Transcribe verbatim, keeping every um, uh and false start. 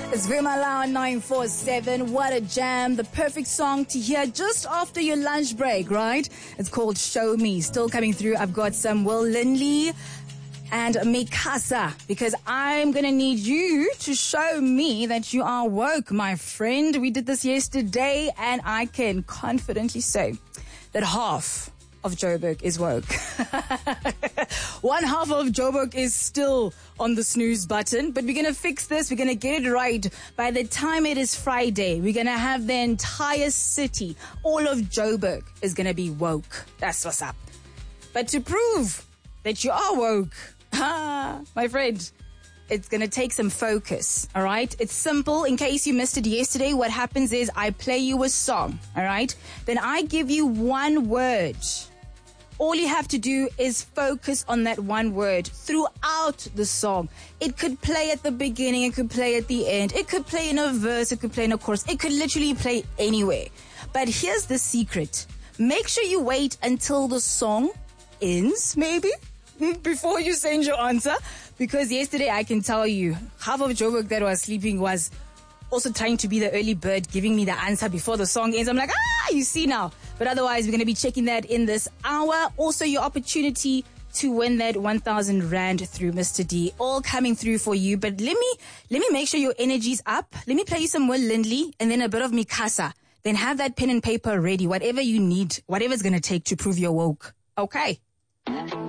It's Vimala on nine four seven. What a jam. The perfect song to hear just after your lunch break, right? It's called Show Me. Still coming through. I've got some Will Lindley and Mikasa, because I'm going to need you to show me that you are woke, my friend. We did this yesterday, and I can confidently say that half of Joburg is woke. One half of Joburg is still on the snooze button, but we're going to fix this. We're going to get it right. By the time it is Friday, we're going to have the entire city, all of Joburg is going to be woke. That's what's up. But to prove that you are woke, ah, my friend, it's going to take some focus, all right? It's simple. In case you missed it yesterday, what happens is I play you a song, all right? Then I give you one word. All you have to do is focus on that one word throughout the song. It could play at the beginning. It could play at the end. It could play in a verse. It could play in a chorus. It could literally play anywhere. But here's the secret. Make sure you wait until the song ends, maybe, before you send your answer. Because yesterday, I can tell you, half of Joburg that was sleeping was also trying to be the early bird, giving me the answer before the song ends. I'm like, ah, you see now. But otherwise, we're going to be checking that in this hour. Also, your opportunity to win that one thousand rand through Mister D. All coming through for you. But let me, let me make sure your energy's up. Let me play you some Will Lindley and then a bit of Mikasa. Then have that pen and paper ready. Whatever you need, whatever it's going to take to prove you're woke. Okay.